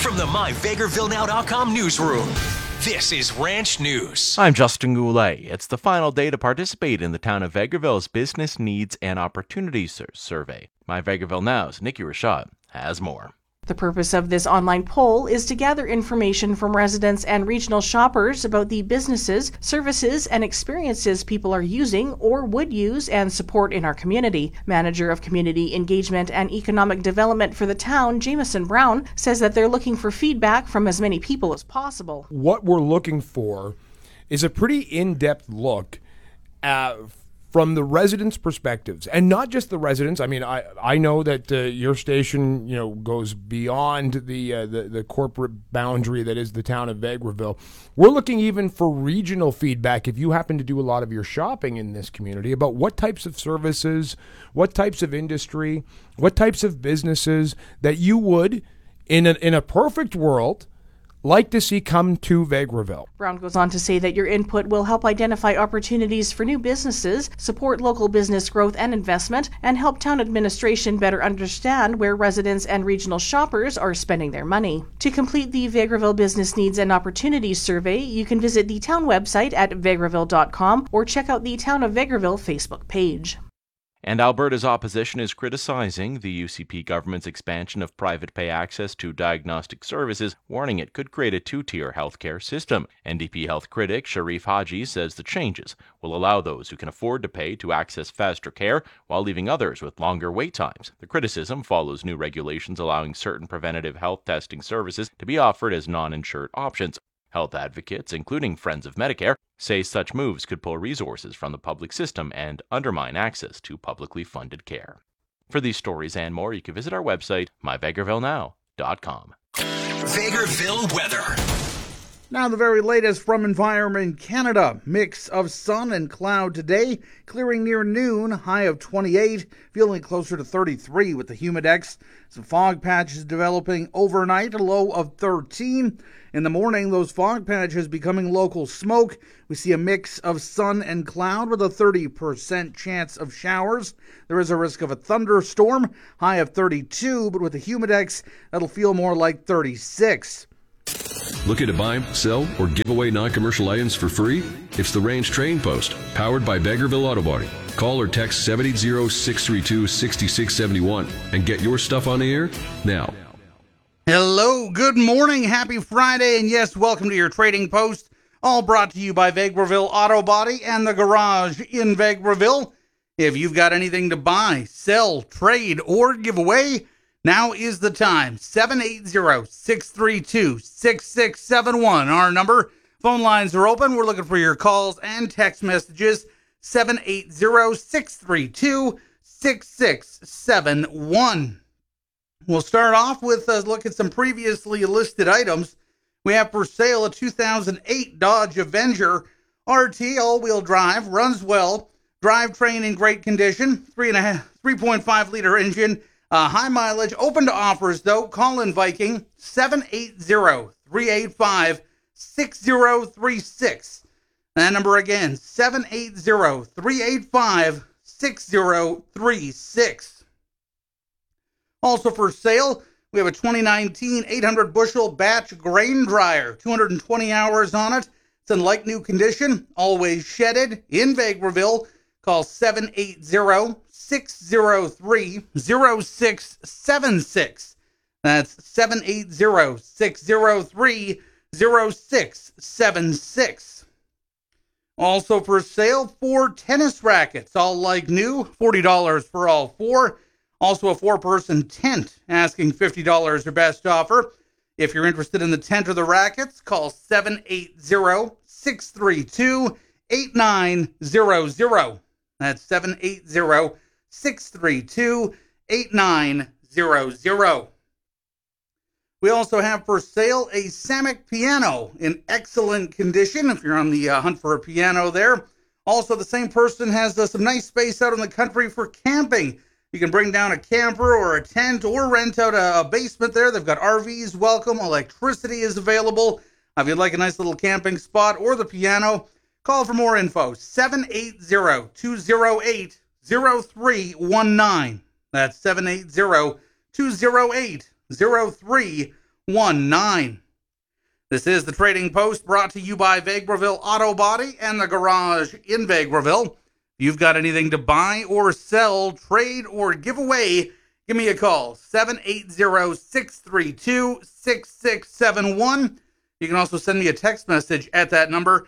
From the MyVegrevilleNow.com newsroom, this is Ranch News. I'm Justin Goulet. It's the final day to participate in the town of Vegreville's Business Needs and Opportunities Survey. My Vegreville Now's Nikki Rashad has more. The purpose of this online poll is to gather information from residents and regional shoppers about the businesses, services, and experiences people are using or would use and support in our community. Manager of Community Engagement and Economic Development for the town, Jameson Brown, says that they're looking for feedback from as many people as possible. What we're looking for is a pretty in-depth look from the residents' perspectives, and not just the residents. I mean, I know that your station, goes beyond the corporate boundary that is the town of Vegreville. We're looking even for regional feedback if you happen to do a lot of your shopping in this community about what types of services, what types of industry, what types of businesses that you would, in a perfect world, like to see come to Vegreville. Brown goes on to say that your input will help identify opportunities for new businesses, support local business growth and investment, and help town administration better understand where residents and regional shoppers are spending their money. To complete the Vegreville Business Needs and Opportunities Survey, you can visit the town website at vegreville.com or check out the Town of Vegreville Facebook page. And Alberta's opposition is criticizing the UCP government's expansion of private pay access to diagnostic services, warning it could create a two-tier healthcare system. NDP health critic Sharif Haji says the changes will allow those who can afford to pay to access faster care while leaving others with longer wait times. The criticism follows new regulations allowing certain preventative health testing services to be offered as non-insured options. Health advocates, including Friends of Medicare, say such moves could pull resources from the public system and undermine access to publicly funded care. For these stories and more, you can visit our website, myvegrevillenow.com. Vegreville weather. Now the very latest from Environment Canada. Mix of sun and cloud today, clearing near noon, high of 28, feeling closer to 33 with the humidex. Some fog patches developing overnight, a low of 13. In the morning, those fog patches becoming local smoke. We see a mix of sun and cloud with a 30% chance of showers. There is a risk of a thunderstorm, high of 32, but with the humidex, that'll feel more like 36. Looking to buy, sell, or give away non-commercial items for free? It's the Range Trading Post, powered by Vegreville Auto Body. Call or text 780-632-6671 and get your stuff on the air now. Hello, good morning, happy Friday, and yes, welcome to your Trading Post, all brought to you by Vegreville Auto Body and the Garage in Vegreville. If you've got anything to buy, sell, trade, or give away, now is the time. 780-632-6671, our number. Phone lines are open. We're looking for your calls and text messages. 780-632-6671. We'll start off with a look at some previously listed items. We have for sale a 2008 Dodge Avenger RT all-wheel drive, runs well, drivetrain in great condition, 3.5-liter engine, high mileage, open to offers though. Call in Viking, 780-385-6036. That number again, 780-385-6036. Also for sale, we have a 2019 800 bushel batch grain dryer, 220 hours on it. It's in like new condition, always shedded in Vegreville. Call 780-603-0676. That's 780-603-0676. Also for sale, 4 tennis rackets, all like new, $40 for all 4. Also a 4-person tent, asking $50 or best offer. If you're interested in the tent or the rackets, call 780-632-8900. That's 780-632-8900. We also have for sale a Samick piano in excellent condition, if you're on the hunt for a piano there. Also, the same person has some nice space out in the country for camping. You can bring down a camper or a tent or rent out a basement there. They've got RVs welcome. Electricity is available. If you'd like a nice little camping spot or the piano, call for more info. 780-208-0319. That's 780-208-0319. 63719. This is the Trading Post, brought to you by Vegreville Auto Body and the Garage in Vegreville. If you've got anything to buy or sell, trade, or give away, give me a call, 780-632-6671. You can also send me a text message at that number,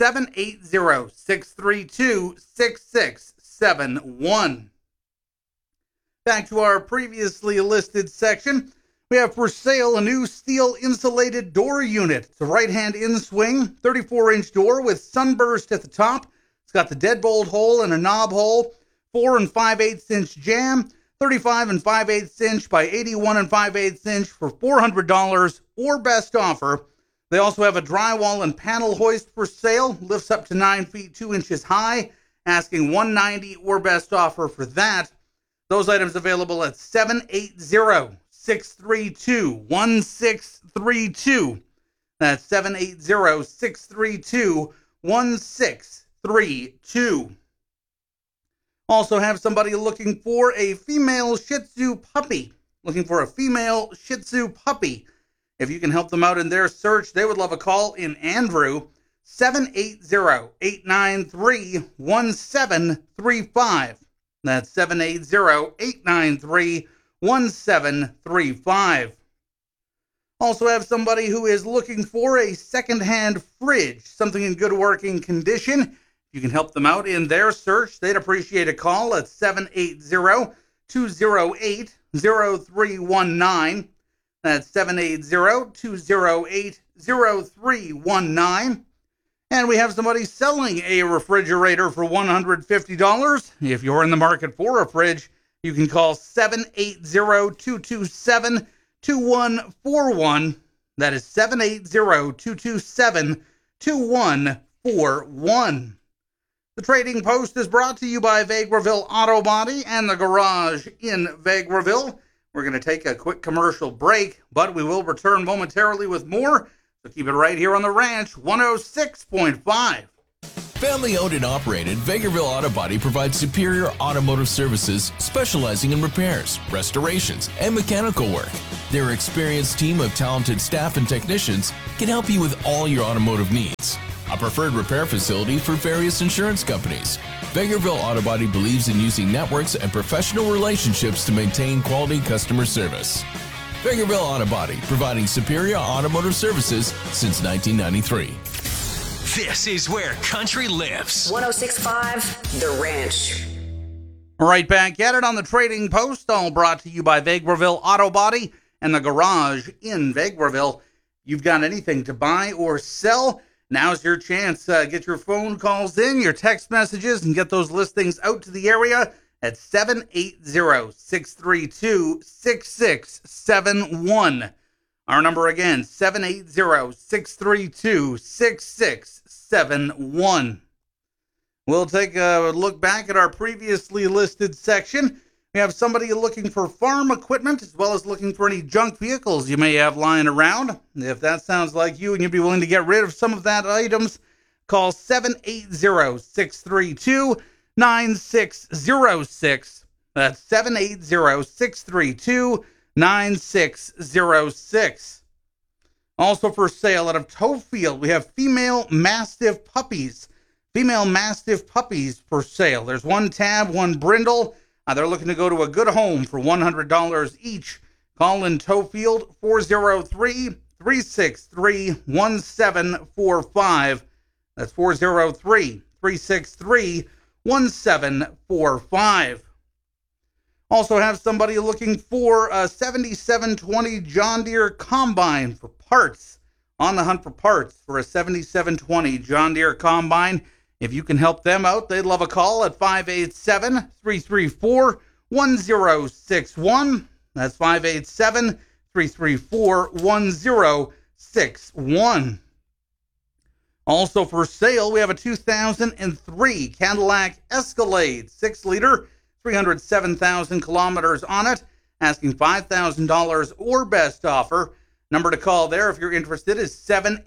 780-632-6671. Back to our previously listed section. We have for sale a new steel insulated door unit. It's a right-hand in-swing, 34-inch door with sunburst at the top. It's got the deadbolt hole and a knob hole, 4 5/8 inch jamb, 35 5/8 inch by 81 5/8 inch for $400 or best offer. They also have a drywall and panel hoist for sale, lifts up to 9 feet 2 inches high, asking $190 or best offer for that. Those items available at 780-632-1632. That's 780-632-1632. Also have somebody looking for a female Shih Tzu puppy. If you can help them out in their search, they would love a call in Andrew, 780-893-1735. That's 780-893-1735. Also have somebody who is looking for a second-hand fridge, something in good working condition. You can help them out in their search. They'd appreciate a call at 780-208-0319. That's 780-208-0319. And we have somebody selling a refrigerator for $150. If you're in the market for a fridge, you can call 780-227-2141. That is 780-227-2141. The Trading Post is brought to you by Vegreville Auto Body and the Garage in Vegreville. We're going to take a quick commercial break, but we will return momentarily with more. So keep it right here on the Ranch 106.5. Family owned and operated, Vegreville Auto Body provides superior automotive services specializing in repairs, restorations, and mechanical work. Their experienced team of talented staff and technicians can help you with all your automotive needs. A preferred repair facility for various insurance companies. Vegreville Auto Body believes in using networks and professional relationships to maintain quality customer service. Vegreville Auto Body, providing superior automotive services since 1993. This is where country lives. 106.5 The Ranch. Right back at it on the Trading Post, all brought to you by Vegreville Auto Body and the Garage in Vegreville. You've got anything to buy or sell? Now's your chance. Get your phone calls in, your text messages, and get those listings out to the area at 780-632-6671. Our number again, 780-632-6671. We'll take a look back at our previously listed section. We have somebody looking for farm equipment as well as looking for any junk vehicles you may have lying around. If that sounds like you and you'd be willing to get rid of some of that items, call 780-632-9606. That's 780-632-9606. Also for sale out of Tofield, we have female Mastiff puppies. Female Mastiff puppies for sale. There's one tab, one brindle. They're looking to go to a good home for $100 each. Call in Tofield, 403-363-1745. That's 403-363-1745. Also have somebody looking for a 7720 John Deere Combine for parts. On the hunt for parts for a 7720 John Deere Combine. If you can help them out, they'd love a call at 587-334-1061. That's 587-334-1061. Also for sale, we have a 2003 Cadillac Escalade, 6-liter, 307,000 kilometers on it, asking $5,000 or best offer. Number to call there if you're interested is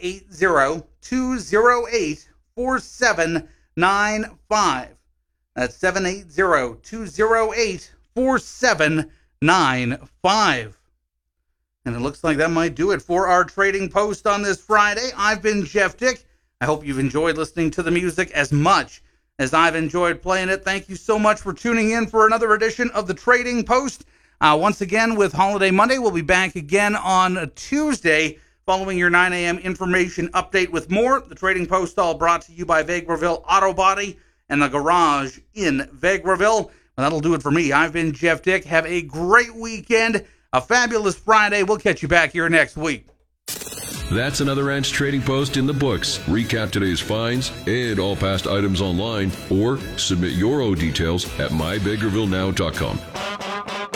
780-208-4795. That's 780-208-4795. And it looks like that might do it for our Trading Post on this Friday. I've been Jeff Dick. I hope you've enjoyed listening to the music as much as I've enjoyed playing it. Thank you so much for tuning in for another edition of the Trading Post. Once again, with Holiday Monday, we'll be back again on Tuesday following your 9 a.m. information update with more. The Trading Post all brought to you by Vegreville Auto Body and the Garage in Vegreville. Well, that'll do it for me. I've been Jeff Dick. Have a great weekend, a fabulous Friday. We'll catch you back here next week. That's another Ranch Trading Post in the books. Recap today's finds and all past items online, or submit your own details at mybakervillenow.com.